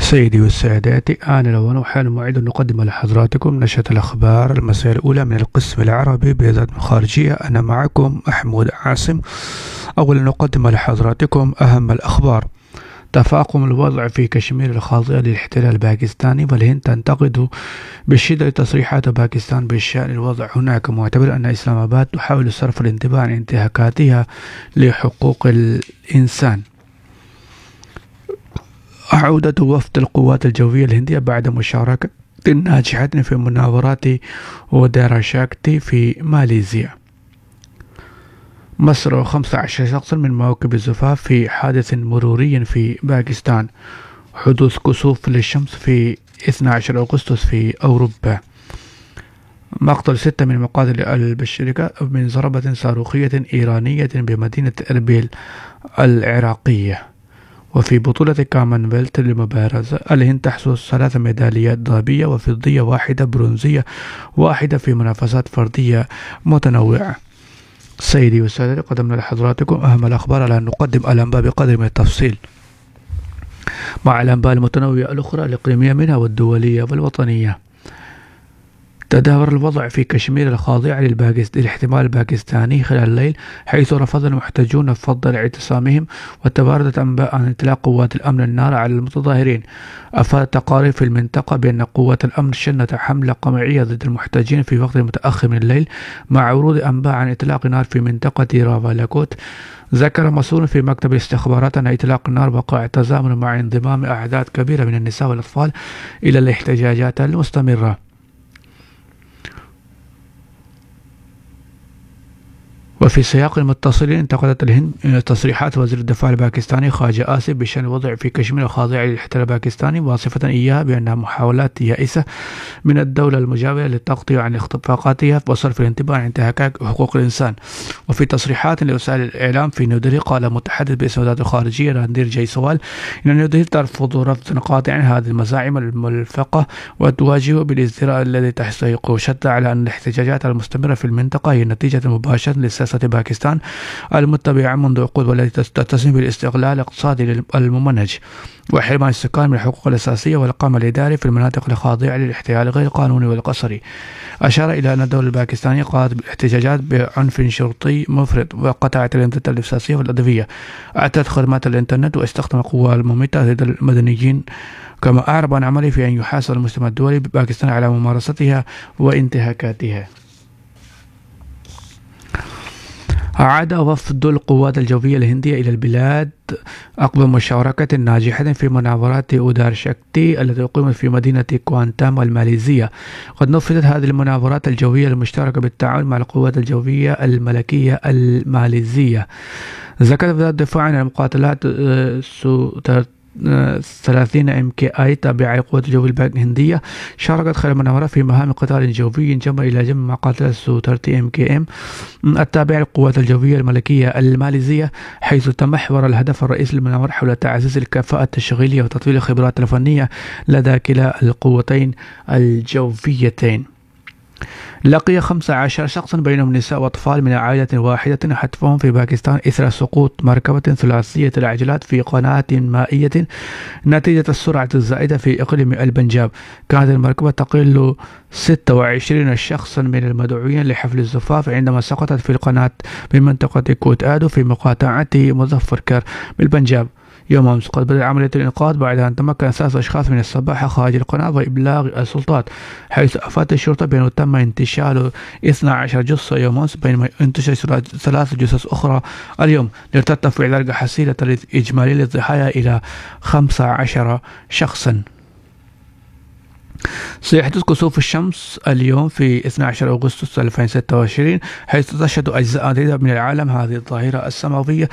سيدي وسادتي، آن الأوان وحان موعد نقدم لحضراتكم نشرة الأخبار المساء الأولى من القسم العربي بوزارة الخارجية. أنا معكم محمود عاصم. أولا نقدم لحضراتكم أهم الأخبار. تفاقم الوضع في كشمير الخاضعة للاحتلال الباكستاني، والهند تنتقد بشدة تصريحات باكستان بشأن الوضع هناك، معتبر أن إسلام آباد تحاول صرف الانتباه عن انتهاكاتها لحقوق الإنسان. عودة وفد القوات الجوية الهندية بعد مشاركة ناجحة في مناورات وداراشاكتي في ماليزيا. مصر 15 شخصا من مواكب الزفاف في حادث مروري في باكستان. حدوث كسوف للشمس في 12 أغسطس في أوروبا. مقتل 6 من مقاتل البشركة من ضربة صاروخية إيرانية بمدينة أربيل العراقية. وفي بطولة كامنولث للمبارزة، الهند تحصل 3 ميداليات ذهبية وفضية واحدة، برونزية واحدة في منافسات فردية متنوعة. سيدي وسادتي، قدمنا لحضراتكم أهم الأخبار على أن نقدم الأنباء بقدر من التفصيل مع الأنباء المتنوعة الأخرى الإقليمية منها والدولية والوطنية. تدهور الوضع في كشمير الخاضعة للاحتلال الباكستاني خلال الليل، حيث رفض المحتجون فض اعتصامهم، وتواردت أنباء عن إطلاق قوات الأمن النار على المتظاهرين. أفادت تقارير في المنطقة بأن قوات الأمن شنت حملة قمعية ضد المحتجين في وقت متأخر من الليل، مع ورود أنباء عن إطلاق نار في منطقة رافالاكوت. ذكر مسؤول في مكتب الاستخبارات أن إطلاق النار وقع تزامن مع انضمام أعداد كبيرة من النساء والأطفال إلى الاحتجاجات المستمرة. وفي سياق المتصل، انتقدت الهند تصريحات وزير الدفاع الباكستاني خواجة آسف بشأن الوضع في كشمير الخاضع للاحتلال الباكستاني، واصفة إياها بأنها محاولات يائسة من الدولة المجاورة للتغطية عن اخفاقاتها وصرف الانتباه عن انتهاكات حقوق الإنسان. وفي تصريحات لوسائل الإعلام في نيودلهي، قال متحدث باسم وزارة الخارجية راندير جيسوال إن نيودلهي ترفض رفضا قاطعا هذه المزاعم الملفقة، وتواجه بالازدراء الذي تستحق، شدد على أن الاحتجاجات المستمرة في المنطقة هي نتيجة مباشرة لسياسة باكستان المتبعة منذ عقود، والتي تتسم بالاستغلال الاقتصادي الممنهج وحرمان السكان من الحقوق الأساسية والقمع الإداري في المناطق الخاضعة للاحتلال غير القانوني والقسري. أشار إلى أن الدولة الباكستانية قادت بالاحتجاجات بعنف شرطي مفرط، وقطعت الإمدادات الأساسية والأدوية، أعطت خدمات الإنترنت، واستخدم القوى المميتة ضد المدنيين. كما أعرب عن عمله في أن يحاسب المجتمع الدولي بباكستان على ممارستها وانتهاكاتها. عاد وفد القوات الجوية الهندية إلى البلاد عقب مشاركة ناجحة في مناورات أودارشاكتي التي أقيمت في مدينة كوانتام الماليزية. قد نفذت هذه المناورات الجوية المشتركة بالتعاون مع القوات الجوية الملكية الماليزية. ذكرت وزارة الدفاع أن المقاتلات 30 MKI تابعة لقوات الجو الهندية شاركت خلال المناورة في مهام قتال جوي جمع إلى جنب مقاتلات سو 30 MKM التابعة للقوات الجوية الملكية الماليزية، حيث تمحور الهدف الرئيسي للمناورة حول تعزيز الكفاءة التشغيلية وتطوير الخبرات الفنية لدى كلا القوتين الجويتين. لقي 15 شخصا بينهم نساء وأطفال من عائلة واحدة حتفهم في باكستان إثر سقوط مركبة ثلاثية العجلات في قناة مائية نتيجة السرعة الزائدة في إقليم البنجاب. كانت المركبة تقل 26 شخصا من المدعوين لحفل الزفاف عندما سقطت في القناة بمنطقة كوت آدو في مقاطعة مظفركر بالبنجاب يوم أمس. قد بدأت عملية الإنقاذ بعد أن تمكن 3 أشخاص من السباحة خارج القناة وإبلاغ السلطات، حيث أفادت الشرطة بأنه تم انتشال 12 جثة يوم أمس، بينما انتشل 3 جثث أخرى اليوم، لترتفع درجة حصيلة الإجمالية للضحايا إلى 15 شخصا. سيحدث كسوف الشمس اليوم في 12 أغسطس 2026، حيث تشهد أجزاء عديدة من العالم هذه الظاهرة السماوية